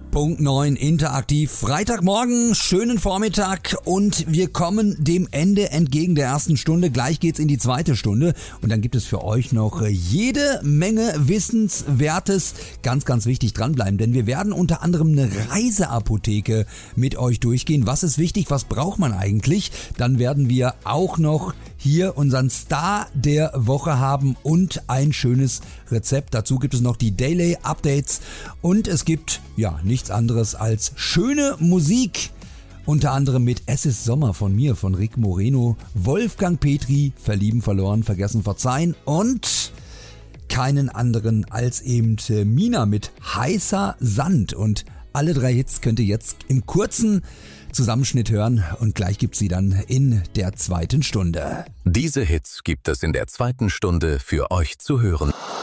Punkt 9 interaktiv. Freitagmorgen, schönen Vormittag und wir kommen dem Ende entgegen der ersten Stunde. Gleich geht's in die zweite Stunde und dann gibt es für euch noch jede Menge Wissenswertes. Ganz, ganz wichtig dranbleiben, denn wir werden unter anderem eine Reiseapotheke mit euch durchgehen. Was ist wichtig? Was braucht man eigentlich? Dann werden wir auch noch hier unseren Star der Woche haben und ein schönes Rezept. Dazu gibt es noch die Daily Updates und es gibt nichts anderes als schöne Musik. Unter anderem mit Es ist Sommer von mir, von Rick Moreno, Wolfgang Petri, Verlieben, Verloren, Vergessen, Verzeihen und keinen anderen als eben Mina mit Heißer Sand. Und alle 3 Hits könnt ihr jetzt im kurzen Zusammenschnitt hören und gleich gibt's sie dann in der zweiten Stunde. Diese Hits gibt es in der zweiten Stunde für euch zu hören.